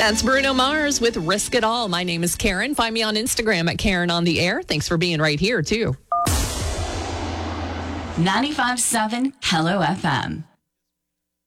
That's Bruno Mars with Risk It All. My name is Karen. Find me on Instagram at Karen on the Air. Thanks for being right here, too. 95.7 Hello FM.